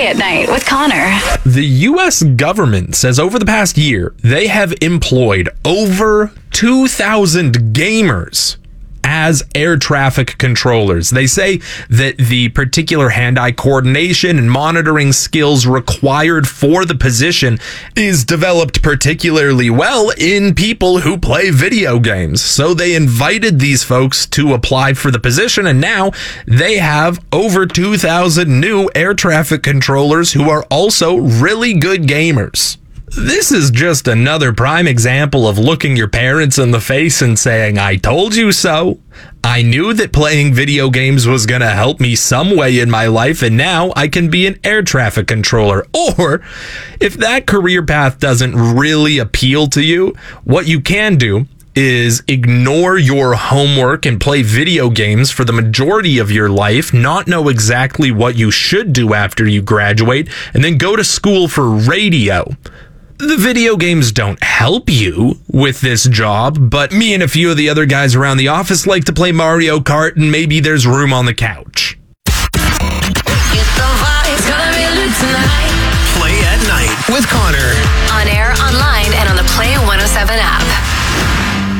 Today at Night with Connor. The U.S. government says over the past year, they have employed over 2,000 gamers as air traffic controllers. They say that the particular hand-eye coordination and monitoring skills required for the position is developed particularly well in people who play video games. So they invited these folks to apply for the position, and now they have over 2,000 new air traffic controllers who are also really good gamers. This is just another prime example of looking your parents in the face and saying, I told you so. I knew that playing video games was going to help me some way in my life, and now I can be an air traffic controller. Or, if that career path doesn't really appeal to you, what you can do is ignore your homework and play video games for the majority of your life, not know exactly what you should do after you graduate, and then go to school for radio. The video games don't help you with this job, but me and a few of the other guys around the office like to play Mario Kart, and maybe there's room on the couch.